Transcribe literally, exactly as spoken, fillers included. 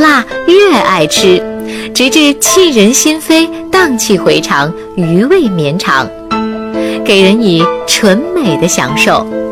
辣越爱吃，直至沁人心扉，荡气回肠，余味绵长，给人以纯美的享受。